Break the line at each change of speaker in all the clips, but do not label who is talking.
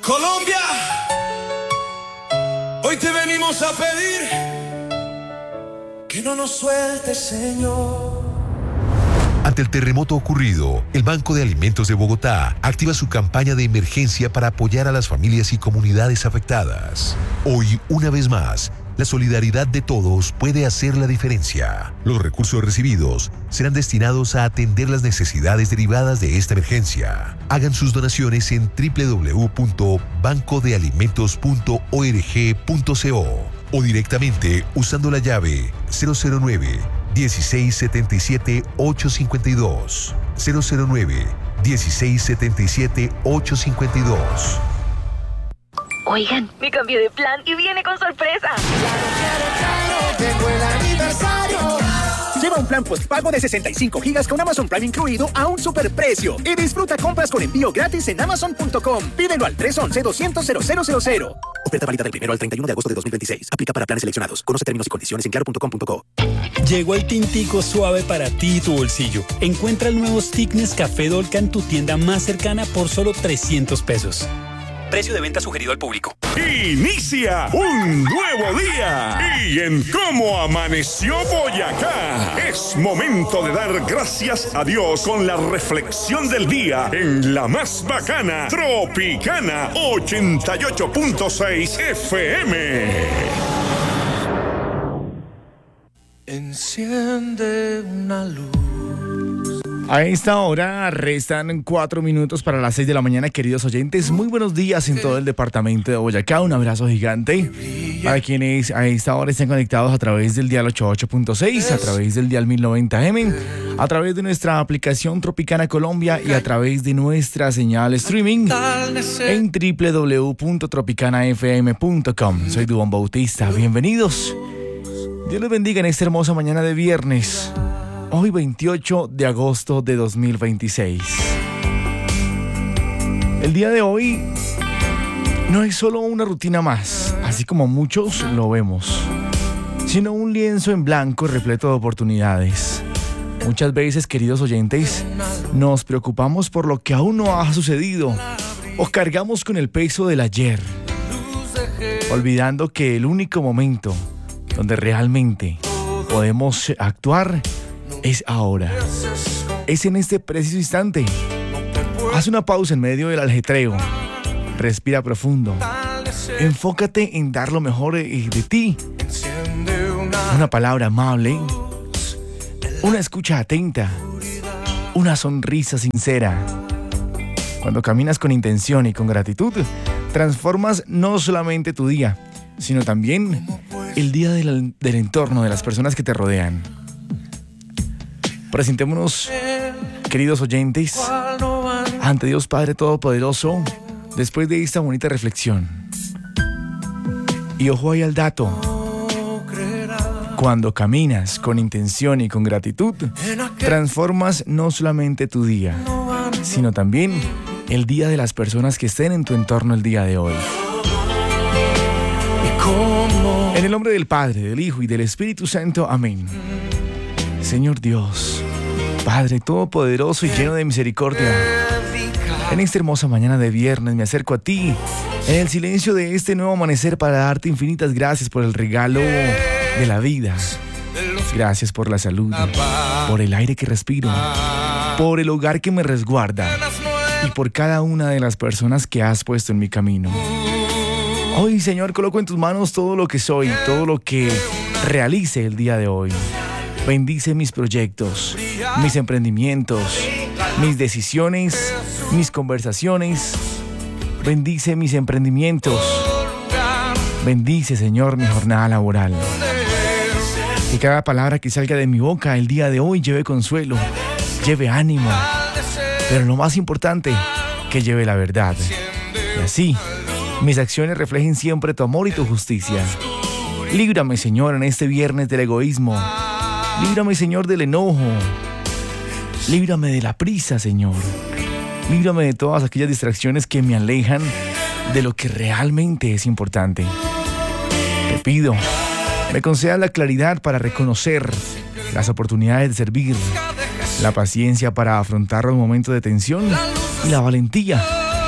Colombia, hoy te venimos a pedir que no nos sueltes, Señor.
Ante el terremoto ocurrido, el Banco de Alimentos de Bogotá activa su campaña de emergencia para apoyar a las familias y comunidades afectadas. Hoy, una vez más, la solidaridad de todos puede hacer la diferencia. Los recursos recibidos serán destinados a atender las necesidades derivadas de esta emergencia. Hagan sus donaciones en www.bancodealimentos.org.co o directamente usando la llave 009-1677-852. 009-1677-852.
Oigan, me cambié de plan y viene con sorpresa.
Claro, llegó el aniversario. Lleva un plan postpago de 65 gigas con Amazon Prime incluido a un superprecio y disfruta compras con envío gratis en Amazon.com. Pídelo al 311-200-0000. Oferta válida del 1 al 31 de agosto de 2026. Aplica para planes seleccionados. Conoce términos y condiciones en claro.com.co.
Llegó el tintico suave para ti y tu bolsillo. Encuentra el nuevo Stick Nescafé Dolca en tu tienda más cercana por solo 300 pesos. Precio de venta sugerido al público.
Inicia un nuevo día. Y en Cómo Amaneció Boyacá, es momento de dar gracias a Dios con la reflexión del día en la más bacana Tropicana 88.6 FM.
Enciende una luz.
A esta hora restan 4 minutos para las 6 de la mañana, queridos oyentes. Muy buenos días en todo el departamento de Boyacá. Un abrazo gigante para quienes a esta hora estén conectados a través del dial 88.6, a través del dial 1090M, a través de nuestra aplicación Tropicana Colombia y a través de nuestra señal streaming en www.tropicanafm.com. Soy Duván Bautista. Bienvenidos. Dios les bendiga en esta hermosa mañana de viernes. Hoy 28 de agosto de 2026. El día de hoy no es solo una rutina más, así como muchos lo vemos, sino un lienzo en blanco repleto de oportunidades. Muchas veces, queridos oyentes, nos preocupamos por lo que aún no ha sucedido o cargamos con el peso del ayer, olvidando que el único momento donde realmente podemos actuar es ahora, es en este preciso instante. Haz una pausa en medio del ajetreo, respira profundo, enfócate en dar lo mejor de ti, una palabra amable, una escucha atenta, una sonrisa sincera. Cuando caminas con intención y con gratitud, transformas no solamente tu día, sino también el día del entorno, de las personas que te rodean. Presentémonos, queridos oyentes, ante Dios Padre Todopoderoso, después de esta bonita reflexión. Y ojo ahí al dato: cuando caminas con intención y con gratitud, transformas no solamente tu día, sino también el día de las personas que estén en tu entorno el día de hoy. En el nombre del Padre, del Hijo y del Espíritu Santo. Amén. Señor Dios, Padre Todopoderoso y lleno de misericordia, en esta hermosa mañana de viernes me acerco a ti en el silencio de este nuevo amanecer para darte infinitas gracias por el regalo de la vida. Gracias por la salud, por el aire que respiro, por el hogar que me resguarda y por cada una de las personas que has puesto en mi camino. Hoy, Señor, coloco en tus manos todo lo que soy, todo lo que realice el día de hoy. Bendice mis proyectos, mis emprendimientos, mis decisiones, mis conversaciones. Bendice mis emprendimientos. Bendice, Señor, mi jornada laboral. Que cada palabra que salga de mi boca el día de hoy lleve consuelo, lleve ánimo, pero lo más importante, que lleve la verdad. Y así, mis acciones reflejen siempre tu amor y tu justicia. Líbrame, Señor, en este viernes del egoísmo. Líbrame, Señor, del enojo. Líbrame de la prisa, Señor. Líbrame de todas aquellas distracciones que me alejan de lo que realmente es importante. Te pido, me concedas la claridad para reconocer las oportunidades de servir, la paciencia para afrontar los momentos de tensión y la valentía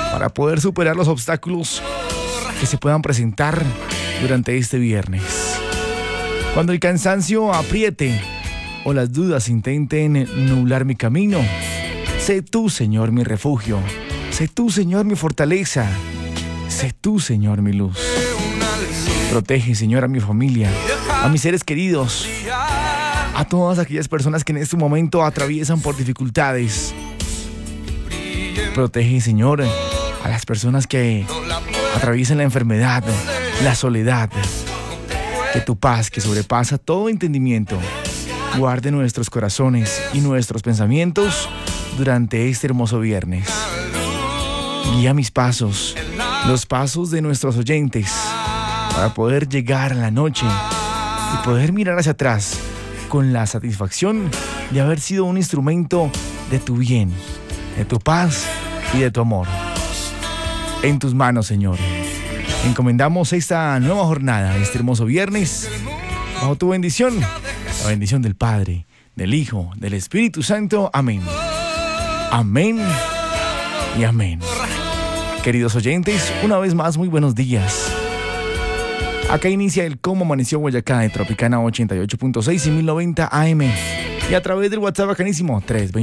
para poder superar los obstáculos que se puedan presentar durante este viernes. Cuando el cansancio apriete o las dudas intenten nublar mi camino, sé tú, Señor, mi refugio. Sé tú, Señor, mi fortaleza. Sé tú, Señor, mi luz. Protege, Señor, a mi familia, a mis seres queridos, a todas aquellas personas que en este momento atraviesan por dificultades. Protege, Señor, a las personas que atraviesan la enfermedad, la soledad. Que tu paz, que sobrepasa todo entendimiento, guarde nuestros corazones y nuestros pensamientos durante este hermoso viernes. Guía mis pasos, los pasos de nuestros oyentes, para poder llegar a la noche y poder mirar hacia atrás con la satisfacción de haber sido un instrumento de tu bien, de tu paz y de tu amor. En tus manos, Señor, encomendamos esta nueva jornada, este hermoso viernes, bajo tu bendición, la bendición del Padre, del Hijo, del Espíritu Santo. Amén. Amén y amén. Queridos oyentes, una vez más, muy buenos días. Acá inicia el Cómo Amaneció Boyacá de Tropicana 88.6 y 1090 AM. Y a través del WhatsApp bacanísimo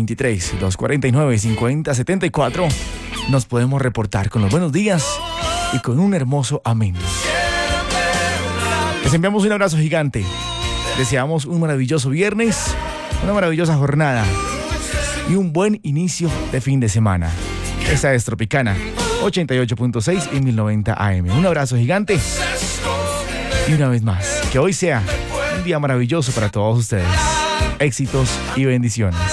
323-249-5074 nos podemos reportar con los buenos días y con un hermoso amén. Les enviamos un abrazo gigante. Deseamos un maravilloso viernes, una maravillosa jornada y un buen inicio de fin de semana. Esta es Tropicana 88.6 y 1090 AM. Un abrazo gigante. Y una vez más, que hoy sea un día maravilloso para todos ustedes. Éxitos y bendiciones.